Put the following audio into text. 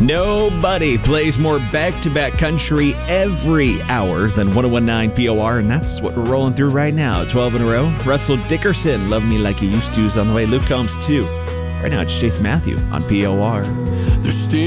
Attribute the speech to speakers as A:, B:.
A: Nobody plays more back-to-back country every hour than 101.9 POR, and that's what we're rolling through right now. 12 in a row. Russell Dickerson, Love Me Like You Used To, is on the way. Luke Combs, too. Right now, it's Chase Matthew on POR.